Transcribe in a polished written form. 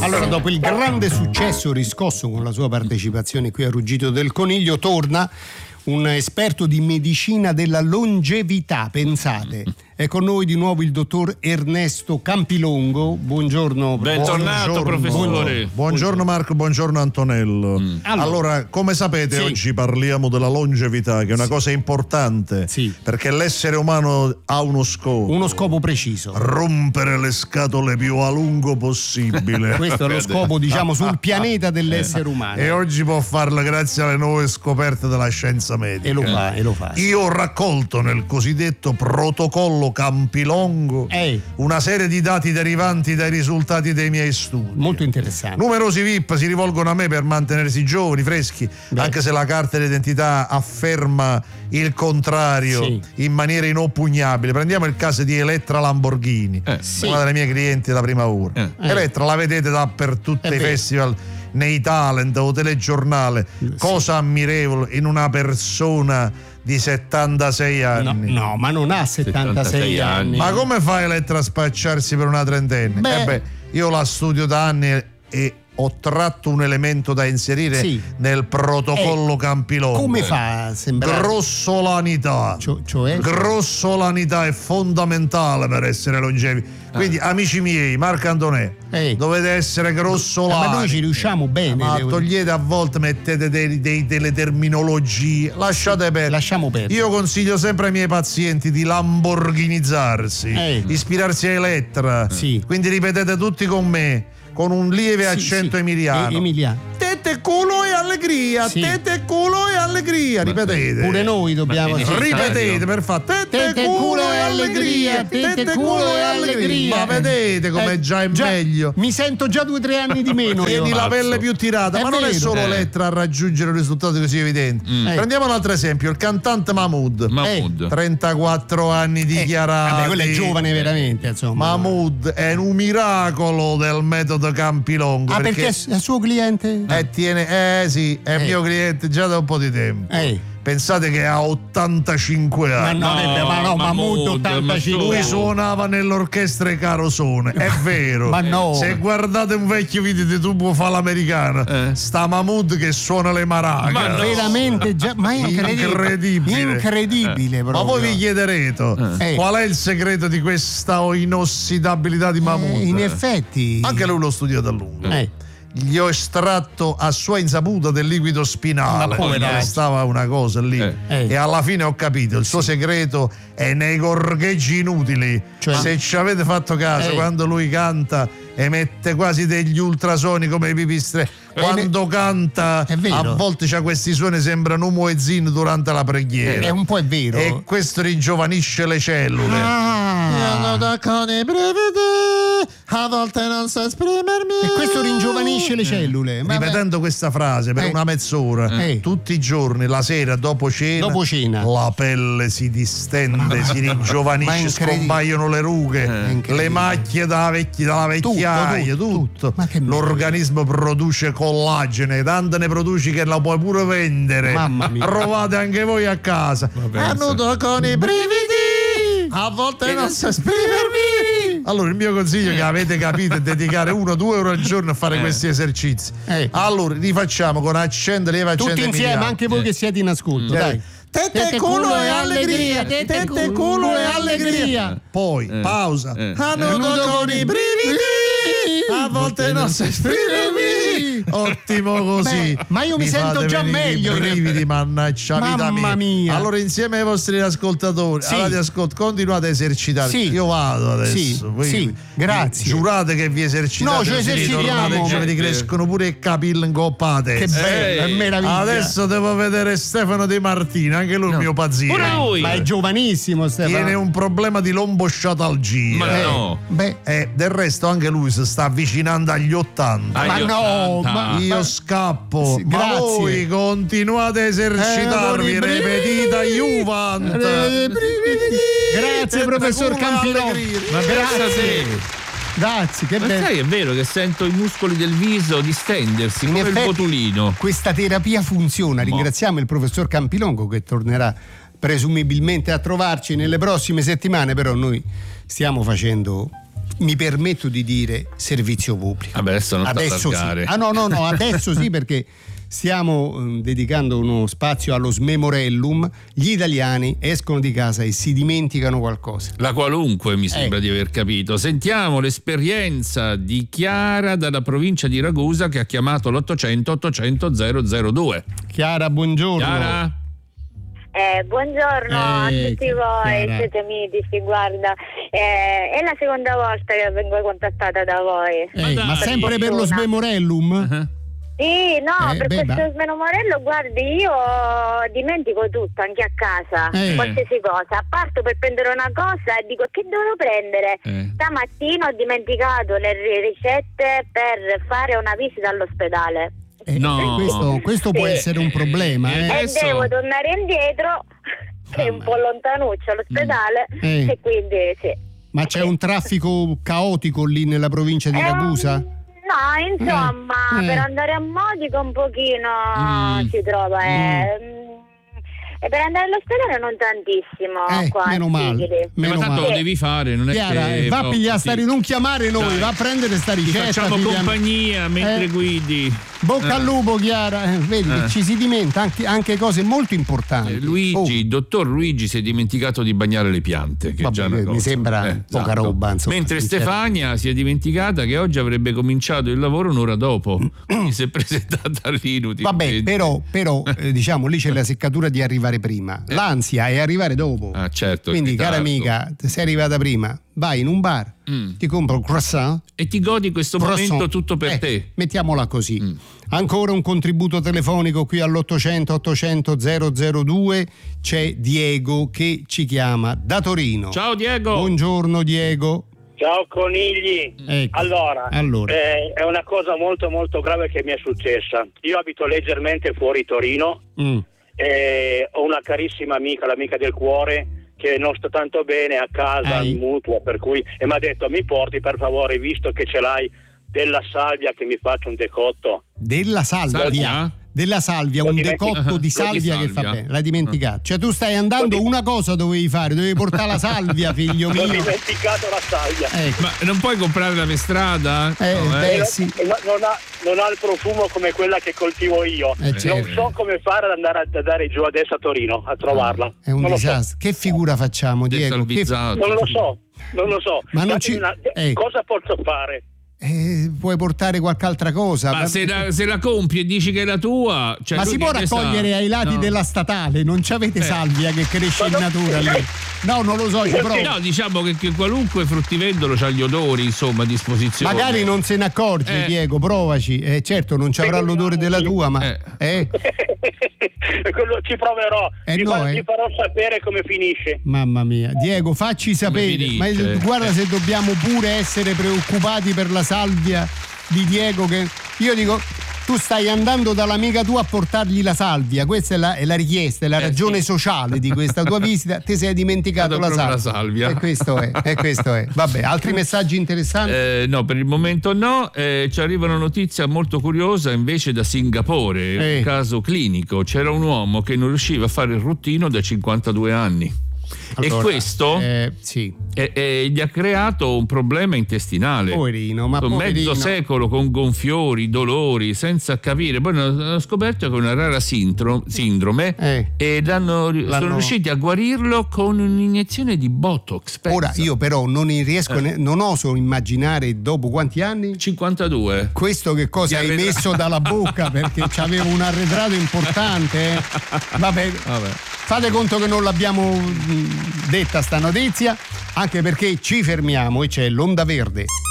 Allora, dopo il grande successo riscosso con la sua partecipazione qui a Ruggito del Coniglio, torna un esperto di medicina della longevità, pensate. È con noi di nuovo il dottor Ernesto Campilongo. Buongiorno. Bentornato, professore. Buongiorno Marco, buongiorno Antonello. Allora, come sapete, oggi parliamo della longevità, che è una cosa importante, perché l'essere umano ha uno scopo. Uno scopo preciso. Rompere le scatole più a lungo possibile. Questo è lo scopo, diciamo, sul pianeta dell'essere umano. E oggi può farlo grazie alle nuove scoperte della scienza medica. E lo fa. Io ho raccolto nel cosiddetto protocollo Campilongo una serie di dati derivanti dai risultati dei miei studi. Molto interessante. Numerosi VIP si rivolgono a me per mantenersi giovani, freschi, anche se la carta d'identità afferma il contrario in maniera inoppugnabile. Prendiamo il caso di Elettra Lamborghini, una delle mie clienti da prima ora. Elettra la vedete dappertutto, ai festival, nei talent o telegiornale. Cosa ammirevole in una persona di 76 anni. No, ma non ha 76 anni. Ma come fa Elettra a spacciarsi per una trentenne? Io la studio da anni e ho tratto un elemento da inserire nel protocollo Campilongo. Come fa a sembrare? Grossolanità. Cioè? Grossolanità è fondamentale per essere longevi. Quindi, amici miei, Marco Antonè, dovete essere grossolani. Ma noi ci riusciamo bene. Ma togliete, a volte mettete delle terminologie. Lasciamo perdere. Io consiglio sempre ai miei pazienti di lamborghinizzarsi, ispirarsi a Elettra. Quindi ripetete tutti con me, con un lieve accento emiliano. Tete, culo e allegria, tete, culo e allegria. Ripetete. Pure noi dobbiamo. Ripetete per fare tete, culo e allegria, tete, culo e allegria. Ma vedete come già è meglio. Mi sento già 2 o 3 anni di meno. Tieni la pelle più tirata, ma non è solo Elettra a raggiungere un risultato così evidente. Prendiamo un altro esempio, il cantante Mahmood. 34 anni dichiarati. Quello è giovane veramente, insomma. Mahmood è un miracolo del metodo Campilongo. Perché è suo cliente? È mio cliente già da un po' di tempo. Pensate che ha 85 anni. Ma no, Mahmood 85. Lui suonava nell'orchestra Carosone, è vero. Ma no. Se guardate un vecchio video di Tubo fa l'americana, sta Mahmood che suona le maracas. Ma veramente ma è incredibile proprio. Ma voi vi chiederete qual è il segreto di questa inossidabilità di Mahmood? In effetti anche lui lo studiato a lungo. Gli ho estratto a sua insaputa del liquido spinale, stava una cosa lì, e alla fine ho capito il suo segreto è nei gorgheggi inutili. Se ci avete fatto caso, quando lui canta emette quasi degli ultrasoni come i pipistrelli. Quando canta a volte c'ha questi suoni, sembrano un muezzin durante la preghiera. È un po' è vero. E questo ringiovanisce le cellule. Con i brividi, a volte non so esprimermi. E questo ringiovanisce le cellule. Ripetendo questa frase per una mezz'ora tutti i giorni, la sera dopo cena, la pelle si distende, si ringiovanisce, scompaiono le rughe, le macchie dalla vecchiaia, tutto. L'organismo produce collagene, tanto ne produci che la puoi pure vendere. Mamma mia. Provate anche voi a casa. Nudo con i brividi, a volte non so esprimermi. Allora il mio consiglio, che avete capito, è dedicare 1 o 2 ore al giorno a fare questi esercizi. Allora rifacciamo con accento, lieve accento tutti insieme, emiliano. Anche voi che siete in ascolto, dai. Tete, culo e allegria, tete, culo e allegria. Poi pausa. Nudo con i brividi, a volte non so esprimermi. Ottimo così. Ma io mi sento già meglio. Brividi, mannaggia vita mia. Allora, insieme ai vostri ascoltatori, continuate a esercitarvi. Io vado adesso. Grazie. Giurate che vi esercitate. No, ci esercitiamo. Vi crescono pure i capelli ingoppati. Che bello, è meraviglia. Adesso devo vedere Stefano Di Martino, anche lui mio paziente. Pure lui. Ma è giovanissimo Stefano. Tiene un problema di lombosciatalgia. Ma no. Del resto anche lui si sta avvicinando agli 80. Ma no. Io scappo. Ma voi continuate a esercitarvi. Repetita Juvent. Grazie professor Campilongo. Ma grazie. Grazie, che ma bello. sai, è vero che sento i muscoli del viso distendersi come il botulino. Questa terapia funziona. Ringraziamo il professor Campilongo, che tornerà presumibilmente a trovarci nelle prossime settimane, però noi stiamo facendo mi permetto di dire servizio pubblico. Adesso non adesso sì. No, adesso sì, perché stiamo dedicando uno spazio allo smemorellum. Gli italiani escono di casa e si dimenticano qualcosa. La qualunque, mi sembra di aver capito. Sentiamo l'esperienza di Chiara dalla provincia di Ragusa, che ha chiamato l'800 800 002. Chiara, buongiorno. Chiara? Buongiorno a tutti voi, Chiara. siete mitici, guarda, è la seconda volta che vengo contattata da voi. Ma sempre per lo smemorellum? Uh-huh. Sì, no, per beh, questo smemorello, guardi, io dimentico tutto, anche a casa, qualsiasi cosa. Parto per prendere una cosa e dico: che devo prendere? Stamattina ho dimenticato le ricette per fare una visita all'ospedale. No, questo può essere un problema. E devo tornare indietro, che è un po' lontanuccio l'ospedale, e quindi sì. Ma c'è un traffico caotico lì nella provincia di Ragusa? No, insomma, per andare a Modica un pochino si trova. E per andare all'ospedale non tantissimo. Qua meno male. Ma tanto lo devi fare, non è Chiara, che va a pigliare non chiamare noi, Dai. va a prendere sta Ti ricetta. facciamo compagnia mentre guidi. Bocca al lupo, Chiara. Vedi, ci si dimentica anche cose molto importanti. Il dottor Luigi si è dimenticato di bagnare le piante, che Vabbè, è già una cosa. mi sembra poca roba, insomma, Mentre Stefania si è dimenticata che oggi avrebbe cominciato il lavoro un'ora dopo. Quindi si è presentata all'inutile. Vabbè, però diciamo lì c'è la seccatura di arrivare prima. L'ansia è arrivare dopo. Ah, certo. Quindi, cara ritardo. amica, sei arrivata prima, vai in un bar, ti compro un croissant E ti godi questo momento tutto per te. Mettiamola così. Ancora un contributo telefonico qui all'800 800 002. C'è Diego che ci chiama da Torino. Ciao Diego. Buongiorno Diego. Ciao conigli. Ecco. Allora. È una cosa molto molto grave che mi è successa. Io abito leggermente fuori Torino e ho una carissima amica, l'amica del cuore, che non sta tanto bene a casa in mutuo, per cui mi ha detto: mi porti per favore, visto che ce l'hai, della salvia, che mi faccio un decotto. Della salvia? Della salvia, un decotto di salvia che fa bene. L'hai dimenticato. Cioè tu stai andando, una cosa dovevi fare, dovevi portare la salvia, figlio mio. Ho dimenticato la salvia. Ma non puoi comprare la mestrada? Sì. Non ha il profumo come quella che coltivo io. Certo. Non so come fare ad andare giù adesso a Torino a trovarla. È un disastro. Che figura facciamo, Diego? Non lo so. Ma non cosa posso fare? Puoi portare qualche altra cosa. Ma se la compri e dici che è la tua, cioè ma lui si può che ne raccogliere sa? ai lati della statale? Non c'avete salvia che cresce in natura lì? No, non lo so, No, diciamo che qualunque fruttivendolo c'ha gli odori, insomma, a disposizione. Magari non se ne accorge, Diego, provaci. Certo, non ci avrà l'odore della tua, ma Quello ci proverò. Ti farò sapere come finisce. Mamma mia, Diego, facci sapere. Ma guarda, se dobbiamo pure essere preoccupati per la salvia di Diego, che io dico, tu stai andando dall'amica tua a portargli la salvia, questa è la richiesta, è la ragione sociale di questa tua visita. Ti sei dimenticato la salvia. E questo è. Vabbè, altri messaggi interessanti? No, per il momento no. Ci arriva una notizia molto curiosa invece da Singapore, un caso clinico. C'era un uomo che non riusciva a fare il ruttino da 52 anni. Allora, e questo gli ha creato un problema intestinale. Poverino, Mezzo secolo con gonfiori, dolori, senza capire. Poi hanno scoperto che è una rara sindrome e sono riusciti a guarirlo con un'iniezione di Botox. Pensa. Ora io però non riesco, non oso immaginare dopo quanti anni? 52. Questo che cosa hai messo dalla bocca, perché c'avevo un arretrato importante. Vabbè. Fate conto che non l'abbiamo detta sta notizia, anche perché ci fermiamo e c'è l'Onda Verde.